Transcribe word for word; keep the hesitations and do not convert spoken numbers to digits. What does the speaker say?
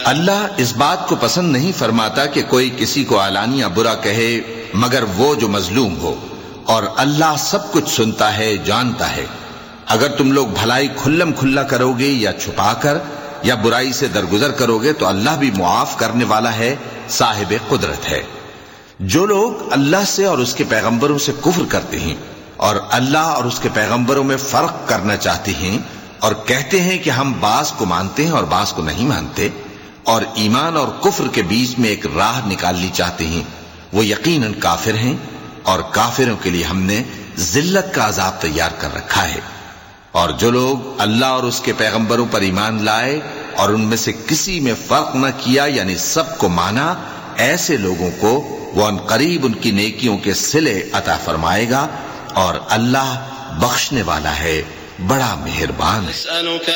अल्लाह इस बात को पसंद नहीं फरमाता कि कोई किसी को आलानिया बुरा कहे मगर वो जो मजलूम हो, और अल्लाह सब कुछ सुनता है, जानता है। अगर तुम लोग भलाई खुल्लम खुल्ला करोगे या छुपाकर या बुराई से दरगुजर करोगे तो अल्लाह भी मुआफ करने वाला है, साहिब कुदरत है। जो लोग अल्लाह से और उसके पैगंबरों से कुफ्र करते हैं और अल्लाह और उसके पैगंबरों में फर्क करना चाहते हैं और कहते हैं कि हम बास को मानते हैं और बास को नहीं मानते, और ईमान और कुफ्र के बीच में एक राह निकालनी चाहते हैं, वो यकीनन काफिर हैं और काफिरों के लिए हमने जिल्लत का अजाब तैयार कर रखा है। और जो लोग अल्लाह और उसके पैगंबरों पर ईमान लाए और उनमें से किसी में फर्क न किया, यानी सबको माना, ऐसे लोगों को वो अनकरीब उनकी नेकियों के सिले अता फरमाएगा, और अल्लाह बख्शने वाला है, बड़ा मेहरबान है।